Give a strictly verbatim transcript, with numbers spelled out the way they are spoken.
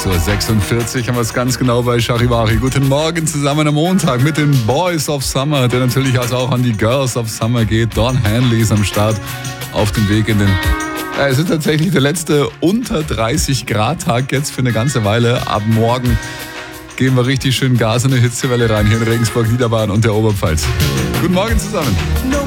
sechs Uhr sechsundvierzig haben wir es ganz genau bei Charivari. Guten Morgen zusammen am Montag mit den Boys of Summer, der natürlich also auch an die Girls of Summer geht. Dawn Hanley ist am Start auf dem Weg in den... Ja, es ist tatsächlich der letzte unter dreißig Grad Tag jetzt für eine ganze Weile. Ab morgen geben wir richtig schön Gas in eine Hitzewelle rein hier in Regensburg, Niederbayern und der Oberpfalz. Guten Morgen zusammen.